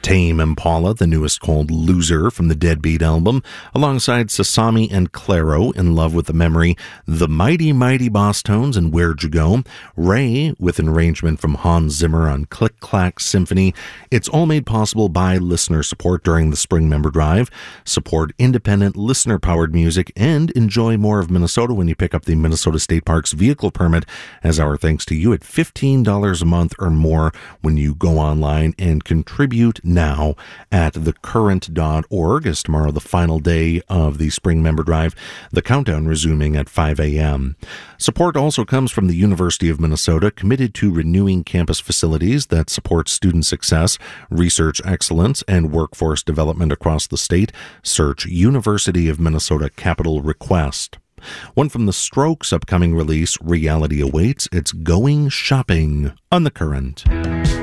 Tame Impala, the newest called Loser from the Deadbeat album, alongside Sasami and Claro, In Love with the Memory, The Mighty Mighty Boss Tones and Where'd You Go, Ray with an arrangement from Hans Zimmer on Click Clack Symphony. It's all made possible by listener support during the Spring Member Drive. Support independent, listener-powered music and enjoy more of Minnesota when you pick up the Minnesota State Parks vehicle permit as our thanks to you at $15 a month or more when you go online and contribute now at thecurrent.org, as tomorrow the final day of the Spring Member Drive, the countdown resuming at 5 a.m. Support also comes from the University of Minnesota, committed to renewing campus facilities that support student success, research excellence, and workforce development across the state. Search University of Minnesota Capital Request. One from the Strokes' upcoming release, Reality Awaits. It's Going Shopping on The Current.